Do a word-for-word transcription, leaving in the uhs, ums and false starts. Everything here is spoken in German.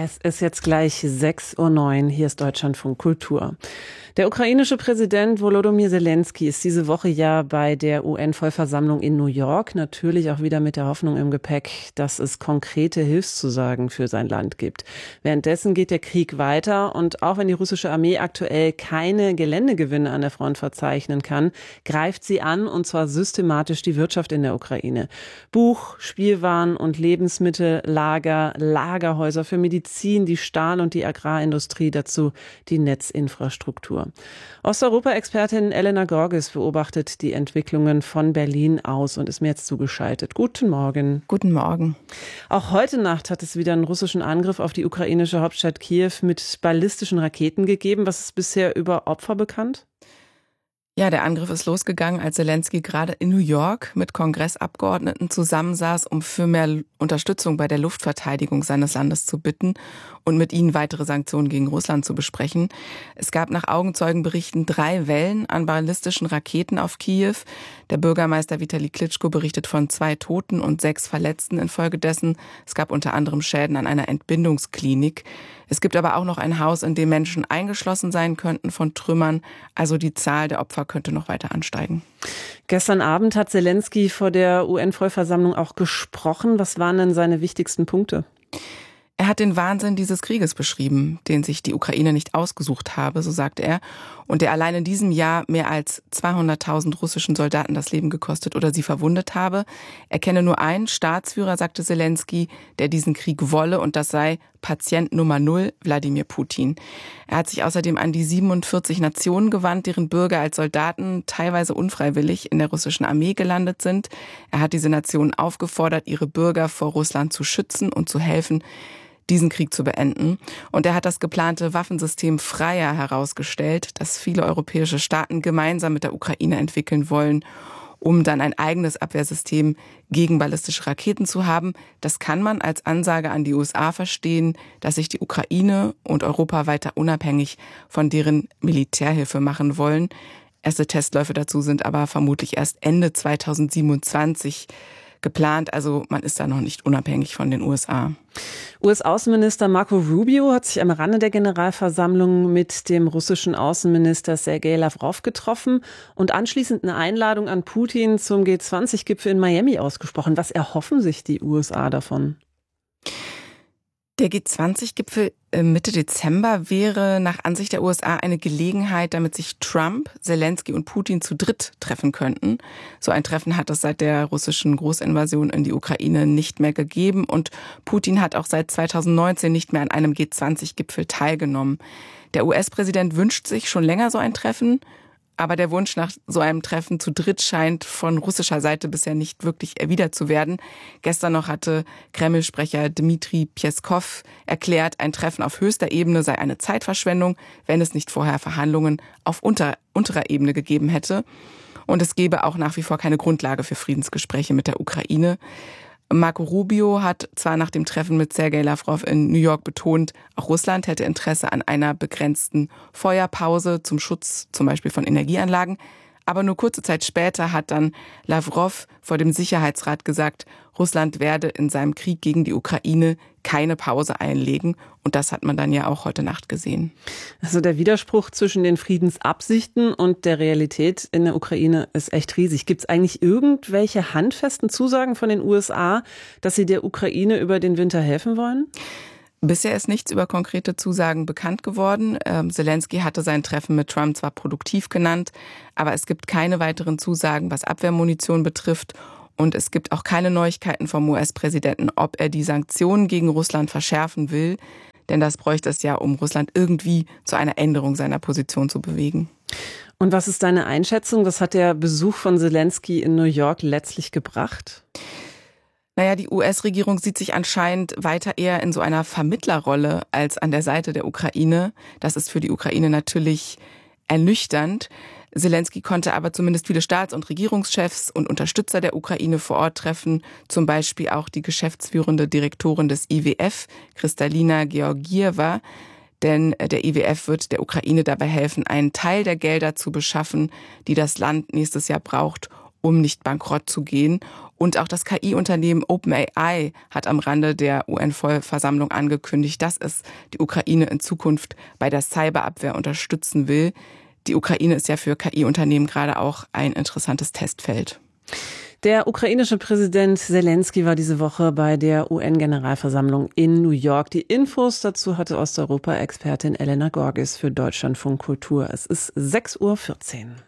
Es ist jetzt gleich sechs Uhr neun, hier ist Deutschlandfunk Kultur. Der ukrainische Präsident Volodymyr Zelensky ist diese Woche ja bei der U N-Vollversammlung in New York, natürlich auch wieder mit der Hoffnung im Gepäck, dass es konkrete Hilfszusagen für sein Land gibt. Währenddessen geht der Krieg weiter und auch wenn die russische Armee aktuell keine Geländegewinne an der Front verzeichnen kann, greift sie an und zwar systematisch die Wirtschaft in der Ukraine. Buch, Spielwaren und Lebensmittel, Lager, Lagerhäuser für Medizin, die Stahl- und die Agrarindustrie, dazu die Netzinfrastruktur. Osteuropa-Expertin Elena Gorges beobachtet die Entwicklungen von Berlin aus und ist mir jetzt zugeschaltet. Guten Morgen. Guten Morgen. Auch heute Nacht hat es wieder einen russischen Angriff auf die ukrainische Hauptstadt Kiew mit ballistischen Raketen gegeben. Was ist bisher über Opfer bekannt? Ja, der Angriff ist losgegangen, als Zelensky gerade in New York mit Kongressabgeordneten zusammensaß, um für mehr Unterstützung bei der Luftverteidigung seines Landes zu bitten und mit ihnen weitere Sanktionen gegen Russland zu besprechen. Es gab nach Augenzeugenberichten drei Wellen an ballistischen Raketen auf Kiew. Der Bürgermeister Vitali Klitschko berichtet von zwei Toten und sechs Verletzten infolgedessen. Es gab unter anderem Schäden an einer Entbindungsklinik. Es gibt aber auch noch ein Haus, in dem Menschen eingeschlossen sein könnten von Trümmern. Also die Zahl der Opfer könnte noch weiter ansteigen. Gestern Abend hat Zelensky vor der U N-Vollversammlung auch gesprochen. Was waren denn seine wichtigsten Punkte? Er hat den Wahnsinn dieses Krieges beschrieben, den sich die Ukraine nicht ausgesucht habe, so sagte er, und der allein in diesem Jahr mehr als zweihunderttausend russischen Soldaten das Leben gekostet oder sie verwundet habe. Er kenne nur einen Staatsführer, sagte Zelensky, der diesen Krieg wolle, und das sei Patient Nummer null, Wladimir Putin. Er hat sich außerdem an die siebenundvierzig Nationen gewandt, deren Bürger als Soldaten teilweise unfreiwillig in der russischen Armee gelandet sind. Er hat diese Nationen aufgefordert, ihre Bürger vor Russland zu schützen und zu helfen, diesen Krieg zu beenden. Und er hat das geplante Waffensystem Freya herausgestellt, das viele europäische Staaten gemeinsam mit der Ukraine entwickeln wollen, um dann ein eigenes Abwehrsystem gegen ballistische Raketen zu haben. Das kann man als Ansage an die U S A verstehen, dass sich die Ukraine und Europa weiter unabhängig von deren Militärhilfe machen wollen. Erste Testläufe dazu sind aber vermutlich erst Ende zweitausendsiebenundzwanzig geplant, also man ist da noch nicht unabhängig von den U S A. U S-Außenminister Marco Rubio hat sich am Rande der Generalversammlung mit dem russischen Außenminister Sergei Lavrov getroffen und anschließend eine Einladung an Putin zum G zwanzig Gipfel in Miami ausgesprochen. Was erhoffen sich die U S A davon? Der G zwanzig Gipfel Mitte Dezember wäre nach Ansicht der U S A eine Gelegenheit, damit sich Trump, Zelensky und Putin zu dritt treffen könnten. So ein Treffen hat es seit der russischen Großinvasion in die Ukraine nicht mehr gegeben und Putin hat auch seit zweitausendneunzehn nicht mehr an einem G zwanzig Gipfel teilgenommen. Der U S-Präsident wünscht sich schon länger so ein Treffen, aber der Wunsch nach so einem Treffen zu dritt scheint von russischer Seite bisher nicht wirklich erwidert zu werden. Gestern noch hatte Kreml-Sprecher Dmitri Peskov erklärt, ein Treffen auf höchster Ebene sei eine Zeitverschwendung, wenn es nicht vorher Verhandlungen auf unter, unterer Ebene gegeben hätte. Und es gebe auch nach wie vor keine Grundlage für Friedensgespräche mit der Ukraine. Marco Rubio hat zwar nach dem Treffen mit Sergei Lavrov in New York betont, auch Russland hätte Interesse an einer begrenzten Feuerpause zum Schutz zum Beispiel von Energieanlagen. Aber nur kurze Zeit später hat dann Lavrov vor dem Sicherheitsrat gesagt, Russland werde in seinem Krieg gegen die Ukraine keine Pause einlegen. Und das hat man dann ja auch heute Nacht gesehen. Also der Widerspruch zwischen den Friedensabsichten und der Realität in der Ukraine ist echt riesig. Gibt es eigentlich irgendwelche handfesten Zusagen von den U S A, dass sie der Ukraine über den Winter helfen wollen? Bisher ist nichts über konkrete Zusagen bekannt geworden. Ähm, Zelensky hatte sein Treffen mit Trump zwar produktiv genannt, aber es gibt keine weiteren Zusagen, was Abwehrmunition betrifft. Und es gibt auch keine Neuigkeiten vom U S-Präsidenten, ob er die Sanktionen gegen Russland verschärfen will. Denn das bräuchte es ja, um Russland irgendwie zu einer Änderung seiner Position zu bewegen. Und was ist deine Einschätzung? Was hat der Besuch von Zelensky in New York letztlich gebracht? Naja, die U S-Regierung sieht sich anscheinend weiter eher in so einer Vermittlerrolle als an der Seite der Ukraine. Das ist für die Ukraine natürlich ernüchternd. Zelensky konnte aber zumindest viele Staats- und Regierungschefs und Unterstützer der Ukraine vor Ort treffen, zum Beispiel auch die geschäftsführende Direktorin des I W F, Kristalina Georgieva. Denn der I W F wird der Ukraine dabei helfen, einen Teil der Gelder zu beschaffen, die das Land nächstes Jahr braucht, um nicht bankrott zu gehen. Und auch das K I-Unternehmen OpenAI hat am Rande der U N-Vollversammlung angekündigt, dass es die Ukraine in Zukunft bei der Cyberabwehr unterstützen will. Die Ukraine ist ja für K I-Unternehmen gerade auch ein interessantes Testfeld. Der ukrainische Präsident Selenskyj war diese Woche bei der U N-Generalversammlung in New York. Die Infos dazu hatte Osteuropa-Expertin Elena Gorgis für Deutschlandfunk Kultur. Es ist sechs Uhr vierzehn.